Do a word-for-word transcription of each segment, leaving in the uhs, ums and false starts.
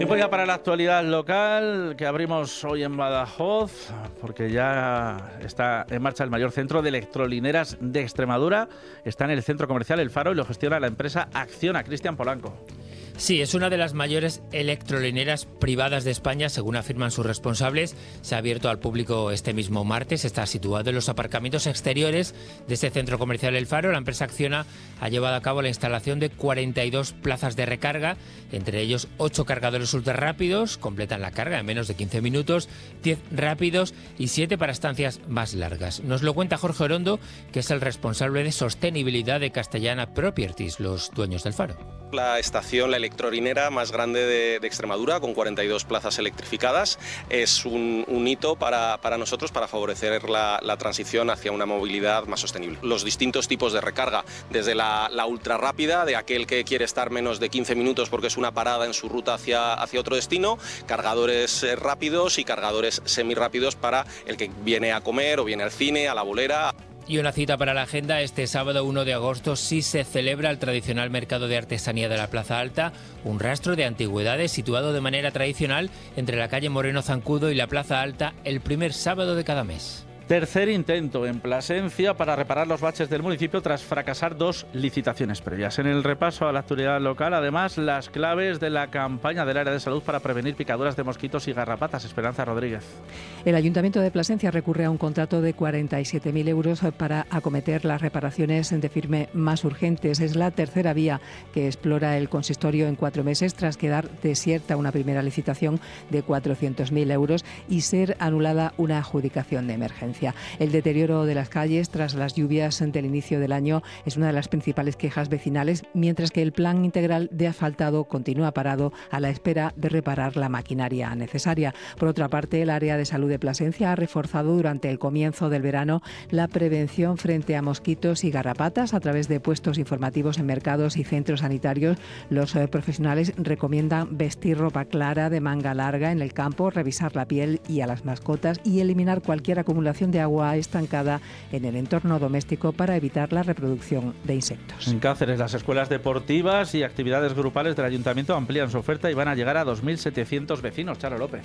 Tiempo ya para la actualidad local, que abrimos hoy en Badajoz, porque ya está en marcha el mayor centro de electrolineras de Extremadura. Está en el centro comercial El Faro y lo gestiona la empresa Acciona. Cristian Polanco. Sí, es una de las mayores electrolineras privadas de España, según afirman sus responsables. Se ha abierto al público este mismo martes. Está situado en los aparcamientos exteriores de este centro comercial El Faro. La empresa Acciona ha llevado a cabo la instalación de cuarenta y dos plazas de recarga, entre ellos ocho cargadores ultrarrápidos, completan la carga en menos de quince minutos, diez rápidos y siete para estancias más largas. Nos lo cuenta Jorge Orondo, que es el responsable de sostenibilidad de Castellana Properties, los dueños del Faro. La estación, la electrolinera más grande de, de Extremadura, con cuarenta y dos plazas electrificadas, es un, un hito para, para nosotros para favorecer la, la transición hacia una movilidad más sostenible. Los distintos tipos de recarga, desde la, la ultra rápida, de aquel que quiere estar menos de quince minutos porque es una parada en su ruta hacia, hacia otro destino, cargadores rápidos y cargadores semirrápidos para el que viene a comer o viene al cine, a la bolera. Y una cita para la agenda: este sábado uno de agosto sí se celebra el tradicional mercado de artesanía de la Plaza Alta, un rastro de antigüedades situado de manera tradicional entre la calle Moreno Zancudo y la Plaza Alta el primer sábado de cada mes. Tercer intento en Plasencia para reparar los baches del municipio tras fracasar dos licitaciones previas. En el repaso a la actualidad local, además, las claves de la campaña del área de salud para prevenir picaduras de mosquitos y garrapatas. Esperanza Rodríguez. El Ayuntamiento de Plasencia recurre a un contrato de cuarenta y siete mil euros para acometer las reparaciones de firme más urgentes. Es la tercera vía que explora el consistorio en cuatro meses tras quedar desierta una primera licitación de cuatrocientos mil euros y ser anulada una adjudicación de emergencia. El deterioro de las calles tras las lluvias del inicio del año es una de las principales quejas vecinales, mientras que el plan integral de asfaltado continúa parado a la espera de reparar la maquinaria necesaria. Por otra parte, el área de salud de Plasencia ha reforzado durante el comienzo del verano la prevención frente a mosquitos y garrapatas a través de puestos informativos en mercados y centros sanitarios. Los eh, profesionales recomiendan vestir ropa clara de manga larga en el campo, revisar la piel y a las mascotas y eliminar cualquier acumulación de agua estancada en el entorno doméstico para evitar la reproducción de insectos. En Cáceres, las escuelas deportivas y actividades grupales del Ayuntamiento amplían su oferta y van a llegar a dos mil setecientos vecinos. Charo López.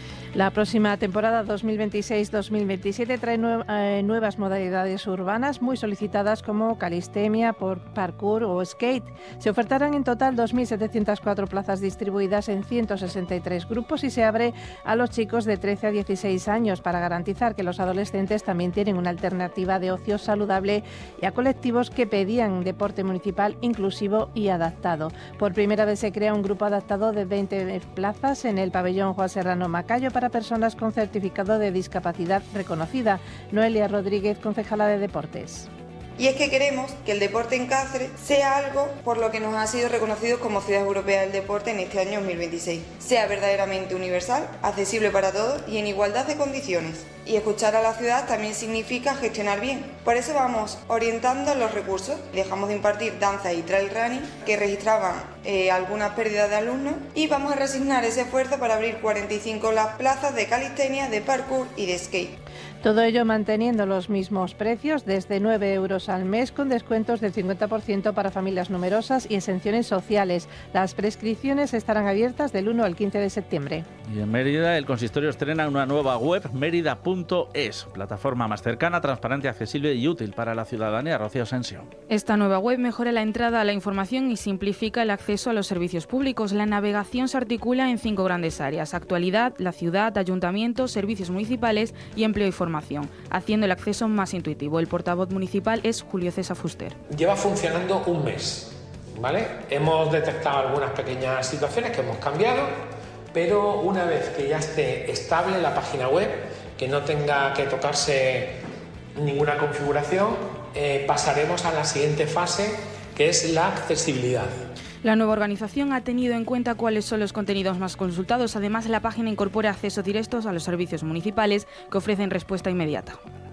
La próxima temporada dos mil veintiséis dos mil veintisiete trae nue- eh, nuevas modalidades urbanas muy solicitadas como calistenia, por parkour o skate. Se ofertarán en total dos mil setecientas cuatro plazas distribuidas en ciento sesenta y tres grupos y se abre a los chicos de trece a dieciséis años para garantizar que los adolescentes también tienen una alternativa de ocio saludable y a colectivos que pedían deporte municipal inclusivo y adaptado. Por primera vez se crea un grupo adaptado de veinte plazas en el pabellón Juan Serrano Macayo para personas con certificado de discapacidad reconocida. Noelia Rodríguez, concejala de Deportes. Y es que queremos que el deporte en Cáceres sea algo por lo que nos ha sido reconocido como Ciudad Europea del Deporte en este año dos mil veintiséis. Sea verdaderamente universal, accesible para todos y en igualdad de condiciones. Y escuchar a la ciudad también significa gestionar bien. Por eso vamos orientando los recursos. Dejamos de impartir danza y trail running, que registraban eh, algunas pérdidas de alumnos, y vamos a resignar ese esfuerzo para abrir cuarenta y cinco las plazas de calistenia, de parkour y de skate. Todo ello manteniendo los mismos precios, desde nueve euros al mes, con descuentos del cincuenta por ciento para familias numerosas y exenciones sociales. Las prescripciones estarán abiertas del uno al quince de septiembre. Y en Mérida, el consistorio estrena una nueva web, mérida punto es, plataforma más cercana, transparente, accesible y útil para la ciudadanía. Rocío Asensio. Esta nueva web mejora la entrada a la información y simplifica el acceso a los servicios públicos. La navegación se articula en cinco grandes áreas: actualidad, la ciudad, ayuntamientos, servicios municipales y empleo y formación, haciendo el acceso más intuitivo. El portavoz municipal es Julio César Fuster. Lleva funcionando un mes, ¿vale? Hemos detectado algunas pequeñas situaciones que hemos cambiado, pero una vez que ya esté estable la página web, que no tenga que tocarse ninguna configuración, eh, pasaremos a la siguiente fase, que es la accesibilidad. La nueva organización ha tenido en cuenta cuáles son los contenidos más consultados. Además, la página incorpora acceso directos a los servicios municipales que ofrecen respuesta inmediata.